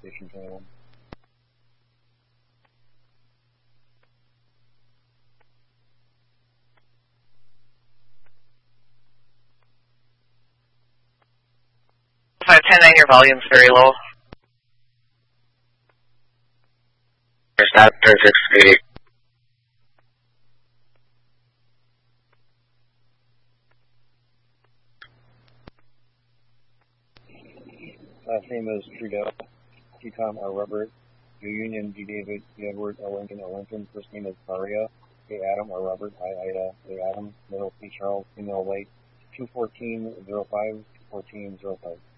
Station 21. Your volume's very low. There's that, turn 6 Last name is Trudell, T. Tom, R. Robert, U. Union, D. David, D. Edward, L. Lincoln, L. Lincoln. First name is Maria, A. Adam, R. Robert, I. Ida, A. Adam, middle, P. Charles, female, white, 214-05, 214-05.